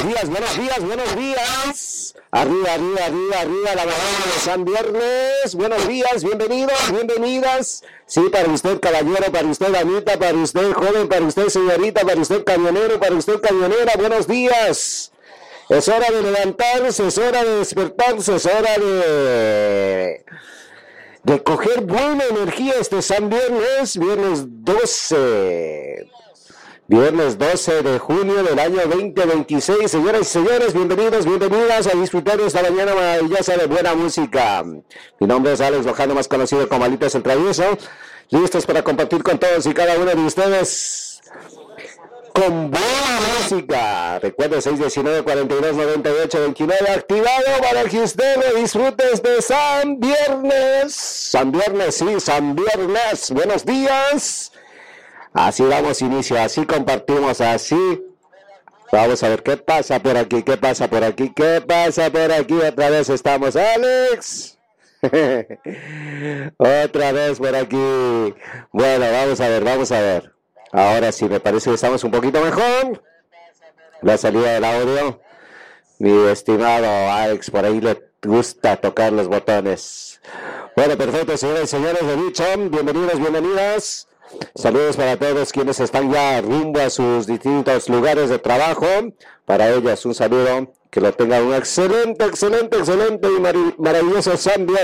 buenos días, buenos días, buenos días. Arriba, arriba, arriba, arriba, la mañana de San Viernes. Buenos días, bienvenidos, bienvenidas. Sí, para usted, caballero, para usted, damita, para usted, joven, para usted, señorita, para usted, camionero, para usted, camionera. Buenos días. Es hora de levantarse, es hora de despertarse, es hora de coger buena energía este San Viernes, viernes 12 de junio del año 2026. Señoras y señores, bienvenidos, bienvenidas a disfrutar de esta mañana maravillosa de buena música. Mi nombre es Alex Lojano, más conocido como Alitas el Travieso. Listos para compartir con todos y cada uno de ustedes con buena música. Recuerde 619-4298-29 activado para que usted lo disfrute de San Viernes. San Viernes, sí, San Viernes. Buenos días. Así damos inicio, así compartimos, así. Vamos a ver qué pasa por aquí, qué pasa por aquí, qué pasa por aquí. Otra vez estamos, Alex. Otra vez por aquí. Bueno, vamos a ver, vamos a ver. Ahora sí, me parece que estamos un poquito mejor. La salida del audio. Mi estimado Alex, por ahí le gusta tocar los botones. Bueno, perfecto, señores y señores de Bichon. Bienvenidos, bienvenidas. Saludos para todos quienes están ya rumbo a sus distintos lugares de trabajo. Para ellos un saludo, que lo tengan un excelente y maravilloso San Viernes.